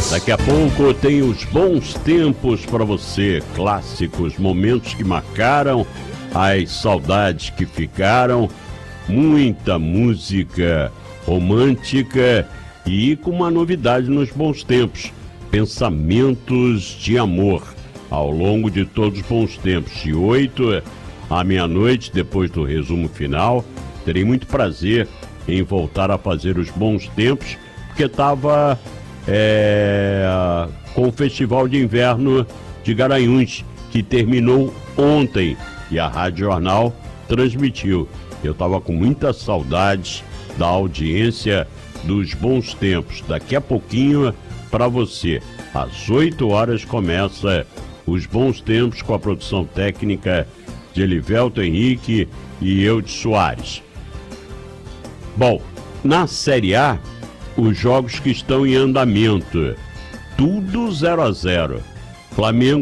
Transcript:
Daqui a pouco tem os bons tempos para você, clássicos, momentos que marcaram, as saudades que ficaram, muita música romântica e com uma novidade nos bons tempos, pensamentos de amor ao longo de todos os bons tempos, de 8 à meia-noite, depois do resumo final. Terei muito prazer em voltar a fazer os bons tempos, porque estava com o Festival de Inverno de Garanhuns, que terminou ontem e a Rádio Jornal transmitiu. Eu estava com muita saudade da audiência dos bons tempos. Daqui a pouquinho, para você, às 8 horas, começa os bons tempos com a produção técnica de Elivelto Henrique e Eudes Soares. Bom, na Série A, os jogos que estão em andamento, tudo 0-0. Flamengo